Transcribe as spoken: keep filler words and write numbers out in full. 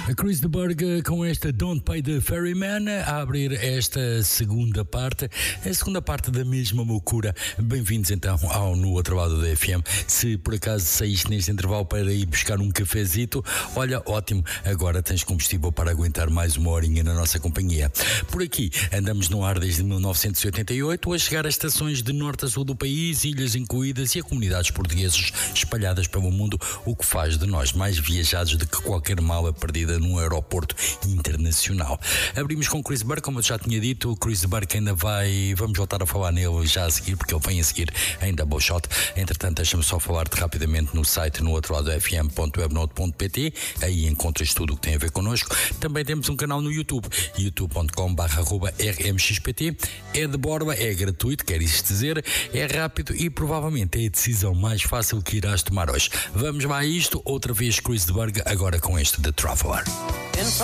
A Chris de Burgh com esta Don't Pay the Ferryman a abrir esta segunda parte, a segunda parte da mesma loucura. Bem-vindos então ao No Outro Lado da F M. Se por acaso saíste neste intervalo para ir buscar um cafezito, olha, ótimo, agora tens combustível para aguentar mais uma horinha na nossa companhia. Por aqui andamos no ar desde mil novecentos e oitenta e oito a chegar a estações de norte a sul do país, ilhas incluídas e a comunidades portuguesas espalhadas pelo mundo, o que faz de nós mais viajados do que qualquer mala perdida num aeroporto internacional. Abrimos com Chris de Burgh, como eu já tinha dito, o Chris de Burgh ainda vai, vamos voltar a falar nele já a seguir, porque ele vem a seguir em double shot. Entretanto, deixa-me só falar-te rapidamente no site no outro lado f m ponto webnote ponto p t, aí encontras tudo o que tem a ver connosco. Também temos um canal no YouTube, youtube ponto com barra r m x p t. É de borba, é gratuito, quer isto dizer, é rápido e provavelmente é a decisão mais fácil que irás tomar hoje. Vamos lá a isto, outra vez Chris de Burgh, agora com este The Traveler.